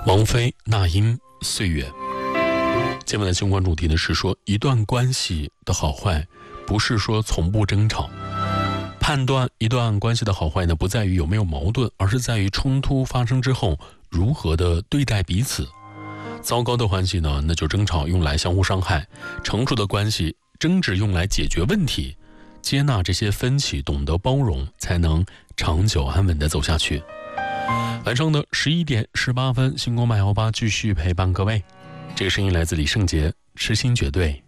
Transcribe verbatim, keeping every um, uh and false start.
王菲、那英、岁月。今晚的相关主题呢是说，一段关系的好坏，不是说从不争吵。判断一段关系的好坏呢，不在于有没有矛盾，而是在于冲突发生之后如何的对待彼此。糟糕的关系呢，那就争吵用来相互伤害；成熟的关系，争执用来解决问题。接纳这些分歧，懂得包容，才能长久安稳地走下去。晚上的十一点十八分，星光八幺八继续陪伴各位。这个声音来自李圣杰，痴心绝对。